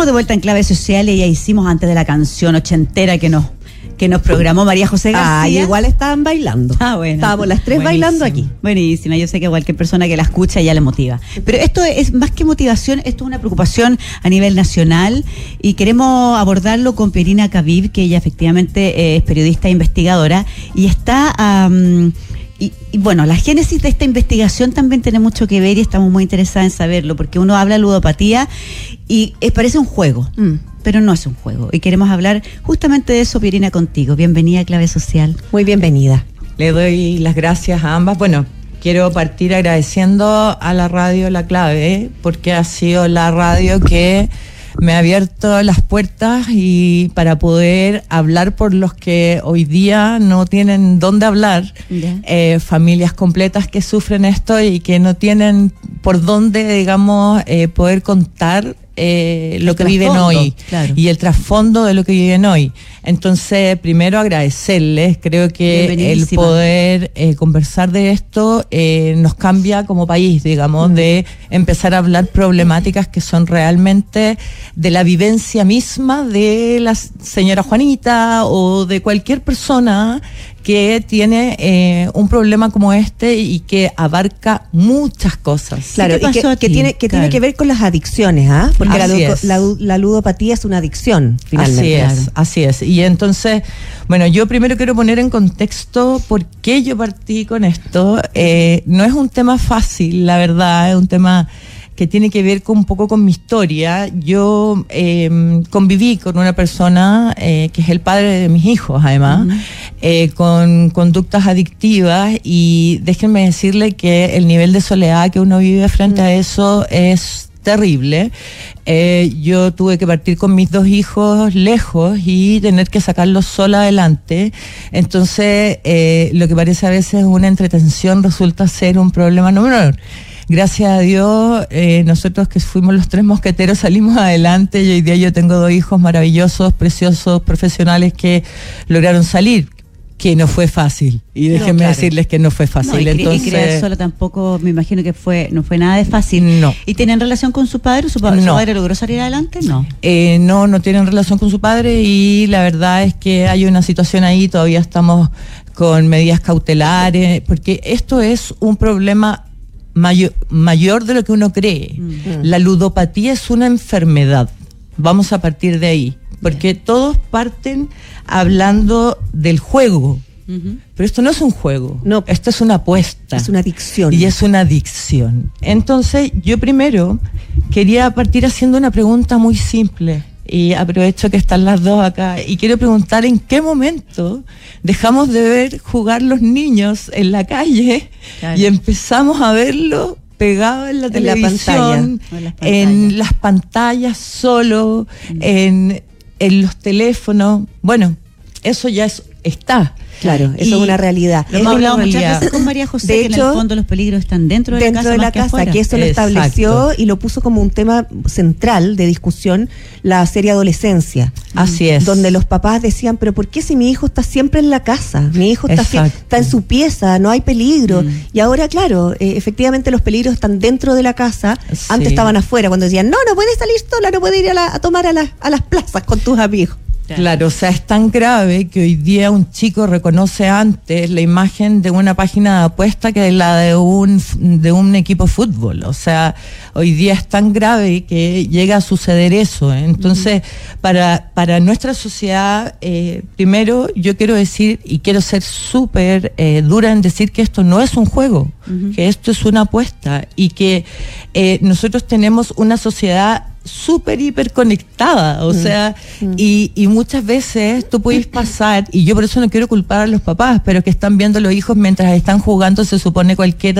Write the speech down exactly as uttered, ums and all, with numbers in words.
Estamos de vuelta en Clave Social y ya hicimos antes de la canción ochentera que nos que nos programó María José García. Ah, igual estaban bailando. Ah, bueno. Estábamos las tres Buenísimo. bailando aquí. Buenísima, yo sé que cualquier persona que la escucha ya le motiva. Pero esto es más que motivación, esto es una preocupación a nivel nacional y queremos abordarlo con Pierina Khabib, que ella efectivamente eh, es periodista e investigadora y está... Um, Y, y bueno, la génesis de esta investigación también tiene mucho que ver y estamos muy interesados en saberlo, porque uno habla de ludopatía y eh, parece un juego, mm. pero no es un juego. Y queremos hablar justamente de eso, Pierina, contigo. Bienvenida a Clave Social. Muy bienvenida. Le doy las gracias a ambas. Bueno, quiero partir agradeciendo a la radio La Clave, porque ha sido la radio que me ha abierto las puertas y para poder hablar por los que hoy día no tienen dónde hablar, yeah. eh, familias completas que sufren esto y que no tienen por dónde, digamos, eh, poder contar eh, lo que viven hoy, claro. Y el trasfondo de lo que viven hoy. Entonces, primero agradecerles, creo que el poder eh, conversar de esto eh, nos cambia como país, digamos, mm. de empezar a hablar problemáticas que son realmente de la vivencia misma de la señora Juanita o de cualquier persona que tiene eh, un problema como este y que abarca muchas cosas. Claro, y que, que, tiene, que claro. tiene que ver con las adicciones, ¿ah? ¿eh? Porque la, la, la ludopatía es una adicción, finalmente. Así es, claro. así es. Y entonces, bueno, yo primero quiero poner en contexto por qué yo partí con esto. Eh, no es un tema fácil, la verdad, es un tema que tiene que ver con un poco con mi historia. Yo eh, conviví con una persona eh, que es el padre de mis hijos, además, uh-huh. eh, con conductas adictivas, y déjenme decirle que el nivel de soledad que uno vive frente uh-huh. a eso es terrible. Eh, yo tuve que partir con mis dos hijos lejos y tener que sacarlos sola adelante. Entonces, eh, lo que parece a veces una entretención resulta ser un problema no menor. Gracias a Dios, eh, nosotros que fuimos los tres mosqueteros salimos adelante y hoy día yo tengo dos hijos maravillosos, preciosos, profesionales que lograron salir, que no fue fácil. Y déjenme no, claro. decirles que no fue fácil. No, y, Entonces, y criar solo tampoco, me imagino que fue no fue nada de fácil. No. ¿Y tienen relación con su padre? ¿Su, pa- no. ¿Su padre logró salir adelante? No. Eh, no, no tienen relación con su padre y la verdad es que hay una situación ahí, todavía estamos con medidas cautelares, porque esto es un problema Mayor, mayor de lo que uno cree. Mm. La ludopatía es una enfermedad. Vamos a partir de ahí. Porque yeah. todos parten hablando del juego. Uh-huh. Pero esto no es un juego. No. Esto es una apuesta. Es una adicción. Y es una adicción. Entonces, yo primero quería partir haciendo una pregunta muy simple. Y aprovecho que están las dos acá y quiero preguntar en qué momento dejamos de ver jugar los niños en la calle, claro. y empezamos a verlo pegado en la en televisión, la en, en las pantallas solo, mm. en, en los teléfonos. Bueno, eso ya es, está. Claro, eso y es una realidad. Lo hemos hablado muchas veces con María José, de que hecho, en el fondo los peligros están dentro de dentro la casa, de la más casa que, que eso lo Exacto. estableció y lo puso como un tema central de discusión la serie Adolescencia. Así es. Donde los papás decían, pero ¿por qué si mi hijo está siempre en la casa? Mi hijo está, fi- está en su pieza, no hay peligro. Mm. Y ahora, claro, eh, efectivamente los peligros están dentro de la casa. Sí. Antes estaban afuera, cuando decían, no, no puedes salir sola, no puedes ir a, la, a tomar a, la, a las plazas con tus amigos. Claro, o sea, es tan grave que hoy día un chico reconoce antes la imagen de una página de apuesta que la de un de un equipo de fútbol. O sea, hoy día es tan grave que llega a suceder eso. Entonces, uh-huh. para para nuestra sociedad, eh, primero yo quiero decir, y quiero ser súper eh, dura en decir que esto no es un juego, uh-huh. que esto es una apuesta y que eh, nosotros tenemos una sociedad súper hiper conectada, o mm. sea, mm. y, y muchas veces tú puedes pasar, y yo por eso no quiero culpar a los papás, pero que están viendo a los hijos mientras están jugando, se supone cualquiera